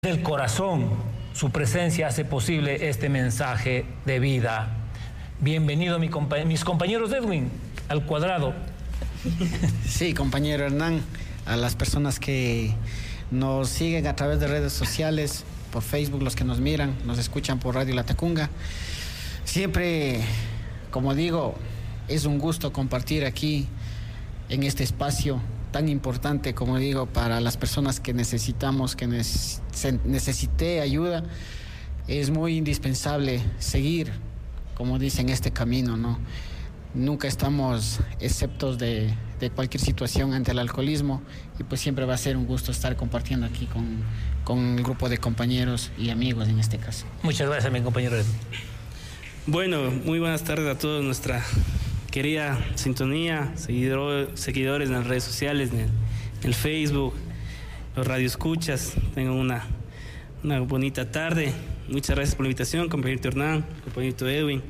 Del corazón, su presencia hace posible este mensaje de vida. Bienvenido mis compañeros Edwin, al cuadrado. Sí, compañero Hernán, a las personas que nos siguen a través de redes sociales, por Facebook, los que nos miran, nos escuchan por Radio La Tacunga. Siempre, como digo, es un gusto compartir aquí en este espacio tan importante, como digo, para las personas que necesitamos, que necesité ayuda. Es muy indispensable seguir, como dicen, este camino, ¿no? Nunca estamos exceptos de cualquier situación ante el alcoholismo, y pues siempre va a ser un gusto estar compartiendo aquí con el grupo de compañeros y amigos en este caso. Muchas gracias, mi compañero Edwin. Bueno, muy buenas tardes a todos nuestra querida sintonía, seguidores en las redes sociales, en el Facebook, los radioescuchas. Tengan una bonita tarde. Muchas gracias por la invitación, compañero Hernán, compañero Edwin.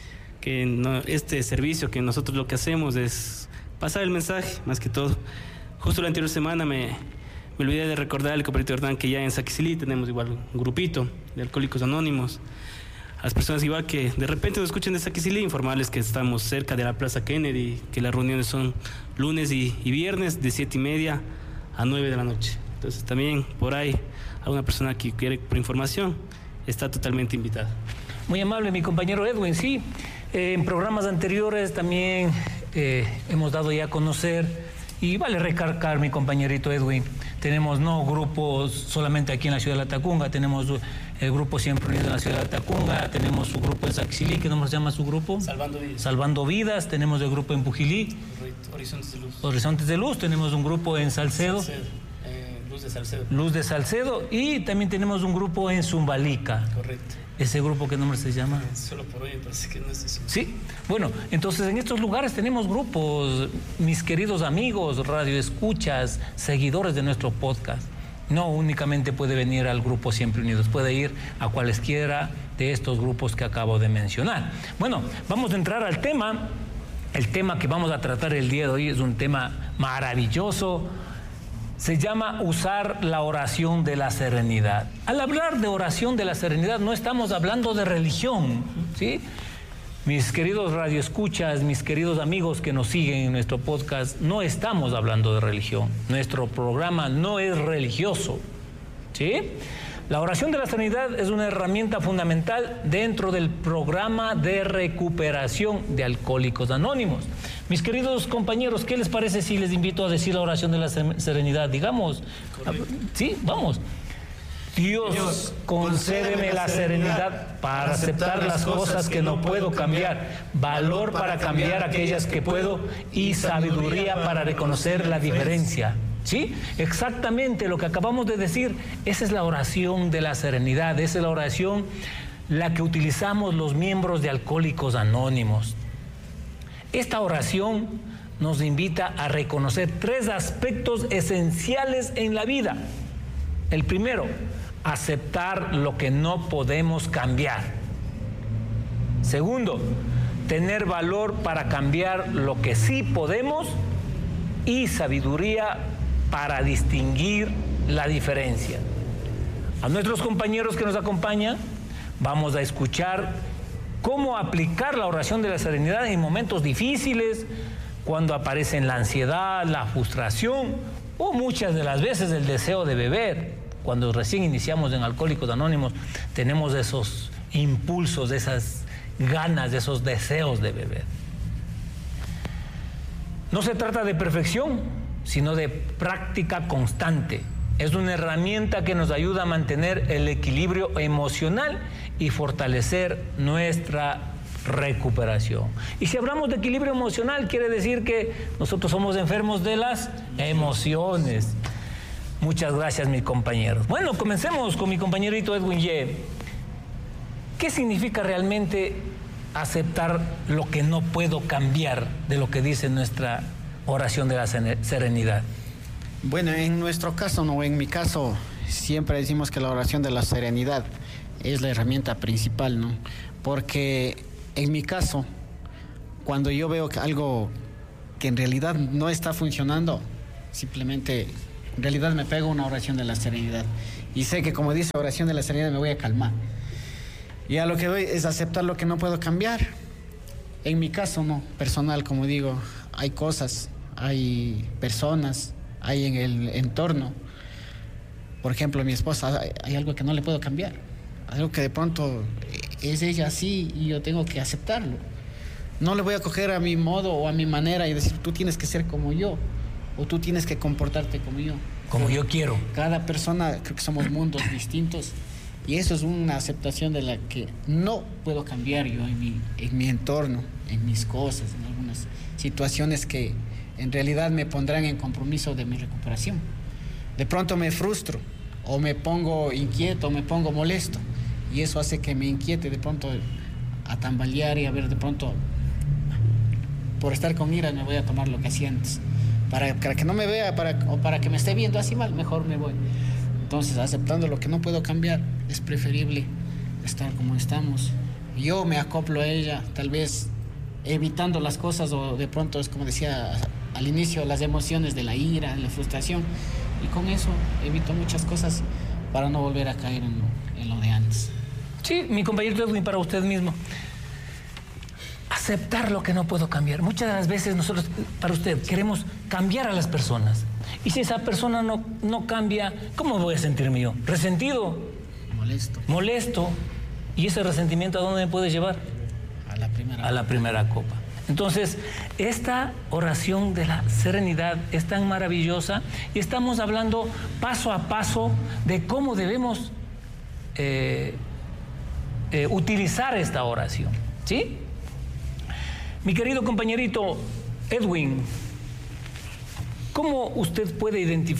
Este servicio que nosotros lo que hacemos es pasar el mensaje, más que todo. Justo la anterior semana me olvidé de recordar al compañero Hernán que ya en Saquicilí tenemos igual un grupito de Alcohólicos Anónimos. A las personas igual que de repente nos escuchen de Saquicilí, informarles que estamos cerca de la Plaza Kennedy, que las reuniones son lunes y viernes de 7:30 a 9 de la noche. Entonces también por ahí alguna persona que quiere por información está totalmente invitada. Muy amable mi compañero Edwin, sí. En programas anteriores también hemos dado ya a conocer, y vale recalcar, mi compañerito Edwin, tenemos no grupos solamente aquí en la ciudad de La Tacunga, tenemos el grupo Siempre Unido en la ciudad de La Tacunga, tenemos su grupo en Saquicilí, ¿qué nombre se llama su grupo? Salvando Vidas. Salvando Vidas, tenemos el grupo en Pujilí. Correcto. Horizontes de Luz. Horizontes de Luz, tenemos un grupo en Salcedo. Luz de Salcedo. Luz de Salcedo, y también tenemos un grupo en Zumbalica. Correcto. ¿Ese grupo qué nombre se llama? Solo por hoy parece que no es eso. Sí, bueno, entonces en estos lugares tenemos grupos, mis queridos amigos, radioescuchas, seguidores de nuestro podcast. No únicamente puede venir al grupo Siempre Unidos, puede ir a cualesquiera de estos grupos que acabo de mencionar. Bueno, vamos a entrar al tema. El tema que vamos a tratar el día de hoy es un tema maravilloso. Se llama usar la oración de la serenidad. Al hablar de oración de la serenidad no estamos hablando de religión, ¿sí? Mis queridos radioescuchas, mis queridos amigos que nos siguen en nuestro podcast, no estamos hablando de religión. Nuestro programa no es religioso, ¿sí? La oración de la serenidad es una herramienta fundamental dentro del programa de recuperación de Alcohólicos Anónimos. Mis queridos compañeros, ¿qué les parece si les invito a decir la oración de la serenidad? Digamos, sí, vamos. Dios, concédeme la serenidad para aceptar las cosas que no puedo cambiar, valor para cambiar aquellas que puedo y sabiduría para reconocer la diferencia. ¿Sí? Exactamente lo que acabamos de decir, esa es la oración de la serenidad, esa es la oración la que utilizamos los miembros de Alcohólicos Anónimos. Esta oración nos invita a reconocer 3 aspectos esenciales en la vida. El primero, aceptar lo que no podemos cambiar. Segundo, tener valor para cambiar lo que sí podemos y sabiduría para distinguir la diferencia. A nuestros compañeros que nos acompañan, vamos a escuchar cómo aplicar la oración de la serenidad en momentos difíciles, cuando aparecen la ansiedad, la frustración o muchas de las veces el deseo de beber. Cuando recién iniciamos en Alcohólicos Anónimos, tenemos esos impulsos, esas ganas, esos deseos de beber. No se trata de perfección, sino de práctica constante. Es una herramienta que nos ayuda a mantener el equilibrio emocional y fortalecer nuestra recuperación. Y si hablamos de equilibrio emocional, quiere decir que nosotros somos enfermos de las emociones. Muchas gracias, mis compañeros. Bueno, comencemos con mi compañerito Edwin Ye. ¿Qué significa realmente aceptar lo que no puedo cambiar de lo que dice nuestra oración de la serenidad? Bueno, en nuestro caso, no, en mi caso, siempre decimos que la oración de la serenidad es la herramienta principal, ¿no? Porque en mi caso, cuando yo veo que algo que en realidad no está funcionando, simplemente, en realidad me pego una oración de la serenidad Y sé que, como dice oración de la serenidad, me voy a calmar. Y a lo que doy es aceptar lo que no puedo cambiar. En mi caso, no, personal, como digo, hay cosas, hay personas, hay en el entorno. Por ejemplo, mi esposa, hay algo que no le puedo cambiar. Algo que de pronto es ella así y yo tengo que aceptarlo. No le voy a coger a mi modo o a mi manera y decir, tú tienes que ser como yo, o tú tienes que comportarte como yo. Como yo quiero. Cada persona, creo que somos mundos distintos, y eso es una aceptación de la que no puedo cambiar yo en mi entorno, en mis cosas, en algunas situaciones que en realidad me pondrán en compromiso de mi recuperación. De pronto me frustro, o me pongo inquieto, o me pongo molesto, y eso hace que me inquiete de pronto a tambalear y a ver de pronto, por estar con ira me voy a tomar lo que hacía antes. Para que no me vea o para que me esté viendo así mal, mejor me voy. Entonces, aceptando lo que no puedo cambiar, es preferible estar como estamos. Yo me acoplo a ella, tal vez evitando las cosas, o de pronto es como decía al inicio, las emociones de la ira, la frustración, y con eso evito muchas cosas para no volver a caer en lo de antes. Sí, mi compañero Edwin, para usted mismo. Aceptar lo que no puedo cambiar. Muchas de las veces nosotros, para usted, queremos cambiar a las personas. Y si esa persona no cambia, ¿cómo voy a sentirme yo? ¿Resentido? Molesto. ¿Y ese resentimiento a dónde me puede llevar? A la primera copa. Entonces, esta oración de la serenidad es tan maravillosa y estamos hablando paso a paso de cómo debemos utilizar esta oración. ¿Sí? Mi querido compañerito Edwin, ¿cómo usted puede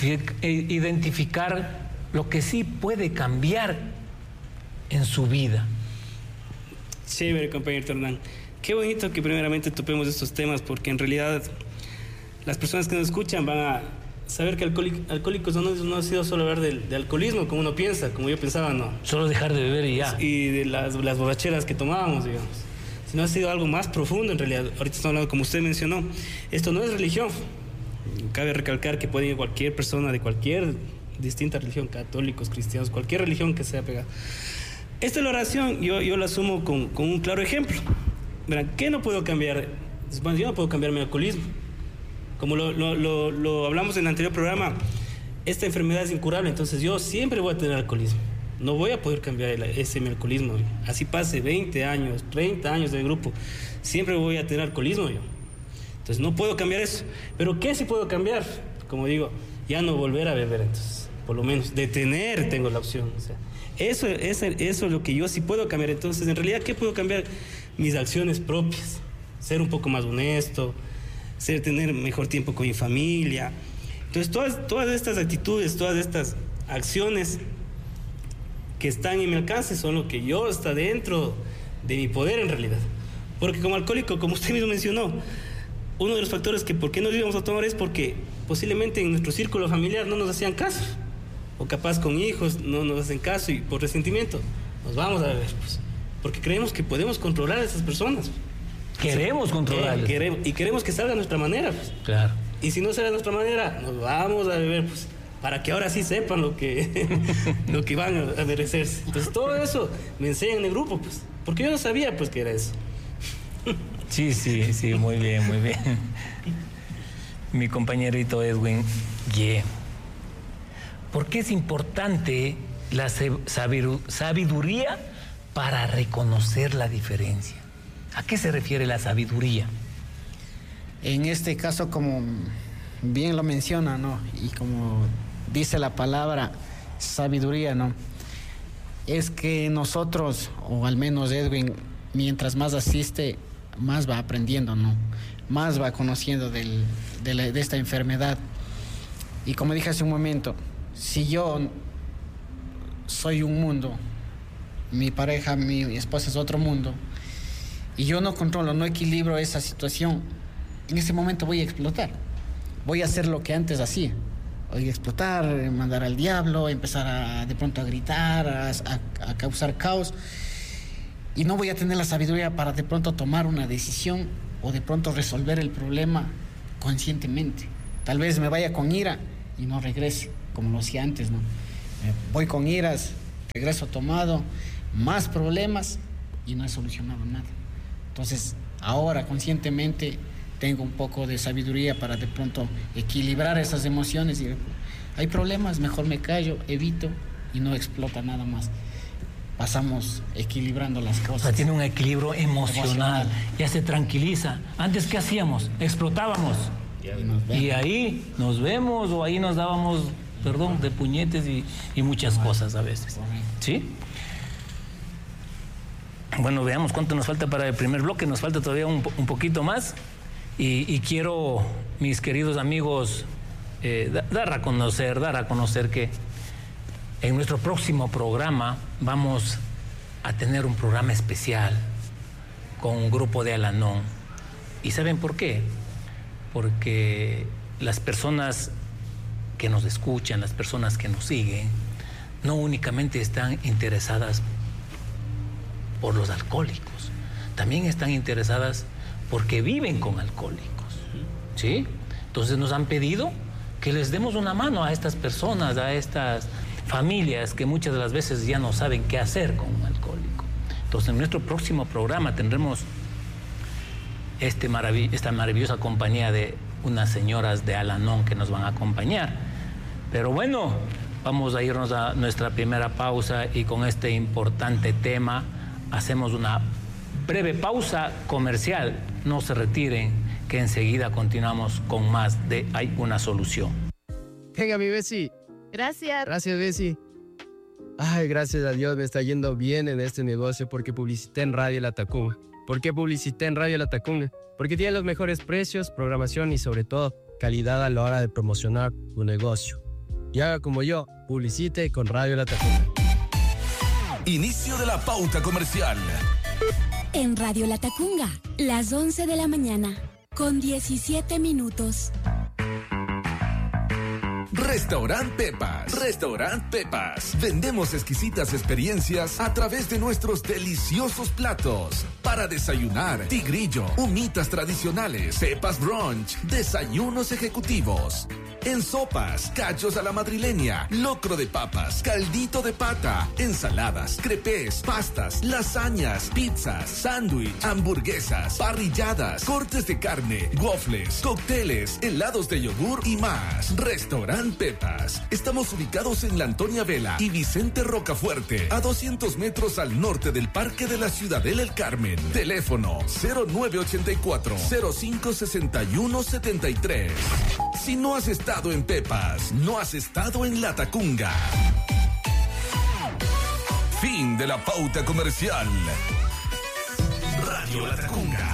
identificar lo que sí puede cambiar en su vida? Chévere, compañero Hernán. Qué bonito que primeramente topemos estos temas, porque en realidad las personas que nos escuchan van a saber que Alcohólicos Anónimos no ha sido solo hablar de alcoholismo, como uno piensa, como yo pensaba, no. Solo dejar de beber y ya. Y de las borracheras que tomábamos, digamos. Sino ha sido algo más profundo en realidad. Ahorita estamos hablando, como usted mencionó, esto no es religión. Cabe recalcar que puede ir cualquier persona de cualquier distinta religión, católicos, cristianos, cualquier religión que sea pegada. Esta es la oración, yo la asumo con un claro ejemplo. Verán, ¿qué no puedo cambiar? Bueno, yo no puedo cambiar mi alcoholismo. Como lo hablamos en el anterior programa, esta enfermedad es incurable, entonces yo siempre voy a tener alcoholismo. No voy a poder cambiar mi alcoholismo. Así pase 20 años, 30 años de grupo, siempre voy a tener alcoholismo yo. Entonces no puedo cambiar eso. Pero ¿qué sí puedo cambiar? Como digo, ya no volver a beber, entonces, por lo menos, detener tengo la opción. O sea, eso es lo que yo sí puedo cambiar. Entonces, en realidad, ¿qué puedo cambiar? Mis acciones propias. Ser un poco más honesto, tener mejor tiempo con mi familia. Entonces, todas estas actitudes, todas estas acciones que están en mi alcance son lo que yo está dentro de mi poder en realidad. Porque como alcohólico, como usted mismo mencionó, uno de los factores que por qué no íbamos a tomar es porque posiblemente en nuestro círculo familiar no nos hacían caso, o capaz con hijos no nos hacen caso y por resentimiento nos vamos a beber, pues, porque creemos que podemos controlar a esas personas. Queremos controlarlas. Y queremos que salga a nuestra manera, pues. Claro. Y si no sale a nuestra manera, nos vamos a beber, pues, para que ahora sí sepan lo que van a merecerse. Entonces todo eso me enseñan en el grupo, pues, porque yo no sabía, pues, que era eso. Sí, muy bien. Mi compañerito Edwin, ¿por qué es importante la sabiduría para reconocer la diferencia? ¿A qué se refiere la sabiduría? En este caso, como bien lo menciona, ¿no? Y como dice la palabra sabiduría, ¿no? Es que nosotros, o al menos Edwin, mientras más asiste, más va aprendiendo, ¿no? Más va conociendo de esta enfermedad. Y como dije hace un momento, si yo soy un mundo, mi pareja, mi esposa es otro mundo, y yo no controlo, no equilibro esa situación, en ese momento voy a explotar. Voy a hacer lo que antes hacía. Voy a explotar, mandar al diablo, empezar de pronto a gritar, a causar caos. Y no voy a tener la sabiduría para de pronto tomar una decisión o de pronto resolver el problema conscientemente. Tal vez me vaya con ira y no regrese, como lo hacía antes, ¿no? voy con iras, regreso tomado, más problemas y no he solucionado nada. Entonces, ahora conscientemente tengo un poco de sabiduría para de pronto equilibrar esas emociones y hay problemas, mejor me callo, evito y no explota nada más. Pasamos equilibrando las cosas. O sea, tiene un equilibrio emocional, ya se tranquiliza. Antes, ¿qué hacíamos? Explotábamos. Y ahí nos vemos o ahí nos dábamos, de puñetes y muchas cosas a veces. ¿Sí? Bueno, veamos cuánto nos falta para el primer bloque. Nos falta todavía un poquito más. Y quiero, mis queridos amigos, dar a conocer que en nuestro próximo programa vamos a tener un programa especial con un grupo de Al-Anon. ¿Y saben por qué? Porque las personas que nos escuchan, las personas que nos siguen, no únicamente están interesadas por los alcohólicos, también están interesadas porque viven con alcohólicos, ¿sí? Entonces nos han pedido que les demos una mano a estas personas, a estas familias que muchas de las veces ya no saben qué hacer con un alcohólico. Entonces en nuestro próximo programa tendremos esta maravillosa compañía de unas señoras de Al-Anon que nos van a acompañar. Pero bueno, vamos a irnos a nuestra primera pausa y con este importante tema hacemos una breve pausa comercial. No se retiren, que enseguida continuamos con más de Hay una Solución. Venga, mi Bessie. Gracias. Gracias, Bessie. Ay, gracias a Dios me está yendo bien en este negocio porque publicité en Radio La Tacunga. ¿Por qué publicité en Radio La Tacunga? Porque tiene los mejores precios, programación y sobre todo calidad a la hora de promocionar tu negocio. Y haga como yo, publicite con Radio La Tacunga. Inicio de la pauta comercial. En Radio La Tacunga, las 11 de la mañana, con 17 minutos. Restaurant Pepas. Restaurant Pepas. Vendemos exquisitas experiencias a través de nuestros deliciosos platos. Para desayunar, tigrillo, humitas tradicionales, Pepas Brunch, desayunos ejecutivos. En sopas, cachos a la madrileña, locro de papas, caldito de pata, ensaladas, crepes, pastas, lasañas, pizzas, sándwich, hamburguesas, parrilladas, cortes de carne, waffles, cócteles, helados de yogur y más. Restaurant Pepas. Estamos ubicados en la Antonia Vela y Vicente Rocafuerte, a 200 metros al norte del Parque de la Ciudadela El Carmen. Teléfono 0984-056173. Si no has estado en Pepas, no has estado en La Tacunga. Fin de la pauta comercial. Radio La Tacunga.